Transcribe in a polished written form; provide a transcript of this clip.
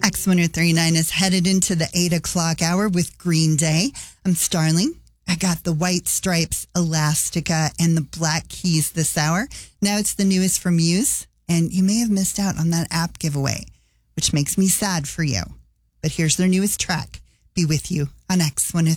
X1039 is headed into the 8 o'clock hour with Green Day. I'm Starling. I got the White Stripes, Elastica, and the Black Keys this hour. Now it's the newest from Muse, and you may have missed out on that app giveaway, which makes me sad for you. But here's their newest track, Be With You on X1039.